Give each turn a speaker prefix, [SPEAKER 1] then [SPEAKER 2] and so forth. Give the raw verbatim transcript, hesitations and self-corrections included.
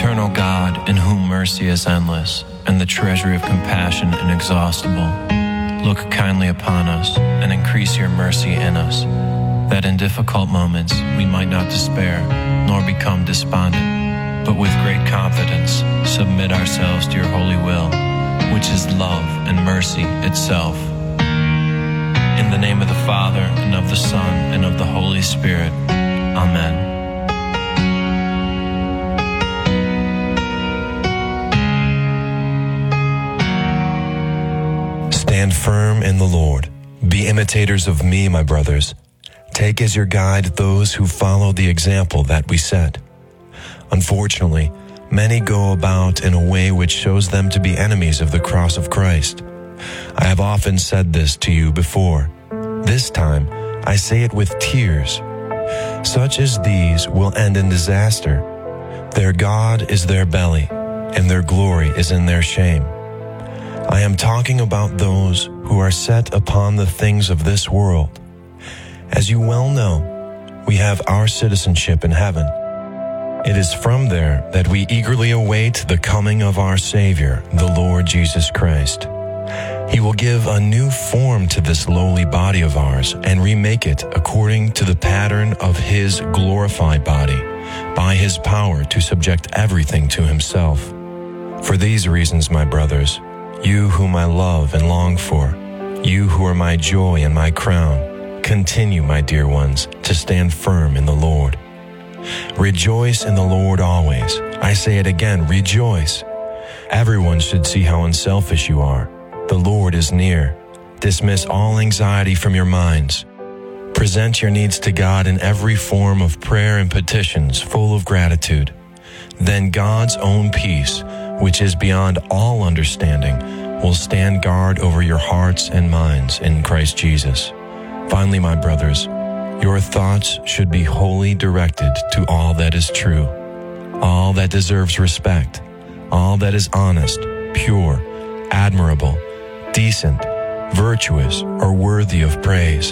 [SPEAKER 1] Eternal God, in whom mercy is endless, and the treasury of compassion inexhaustible, look kindly upon us, and increase your mercy in us, that in difficult moments we might not despair, nor become despondent, but with great confidence submit ourselves to your holy will, which is love and mercy itself. In the name of the Father, and of the Son, and of the Holy Spirit. Amen.
[SPEAKER 2] Stand firm in the Lord. Be imitators of me, my brothers. Take as your guide those who follow the example that we set. Unfortunately, many go about in a way which shows them to be enemies of the cross of Christ. I have often said this to you before. This time, I say it with tears. Such as these will end in disaster. Their God is their belly, and their glory is in their shame. I am talking about those who are set upon the things of this world. As you well know, we have our citizenship in heaven. It is from there that we eagerly await the coming of our Savior, the Lord Jesus Christ. He will give a new form to this lowly body of ours and remake it according to the pattern of His glorified body, by His power to subject everything to Himself. For these reasons, my brothers, you whom I love and long for, you who are my joy and my crown, continue, my dear ones, to stand firm in the Lord. Rejoice in the Lord always. I say it again, rejoice. Everyone should see how unselfish you are. The Lord is near. Dismiss all anxiety from your minds. Present your needs to God in every form of prayer and petitions, full of gratitude. Then God's own peace, which is beyond all understanding, will stand guard over your hearts and minds in Christ Jesus. Finally, my brothers, your thoughts should be wholly directed to all that is true, all that deserves respect, all that is honest, pure, admirable, decent, virtuous, or worthy of praise.